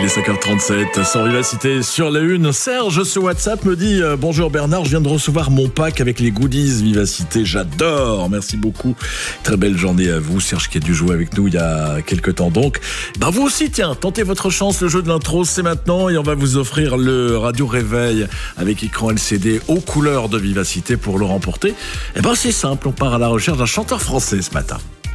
Il est 5h37, sans Vivacité sur la une. Serge sur WhatsApp me dit bonjour Bernard, je viens de recevoir mon pack avec les goodies Vivacité, j'adore, merci beaucoup. Très belle journée à vous, Serge qui a dû jouer avec nous il y a quelques temps donc. Vous aussi, tiens, tentez votre chance, le jeu de l'intro c'est maintenant et on va vous offrir le Radio Réveil avec écran LCD aux couleurs de Vivacité pour le remporter. C'est simple, on part à la recherche d'un chanteur français ce matin.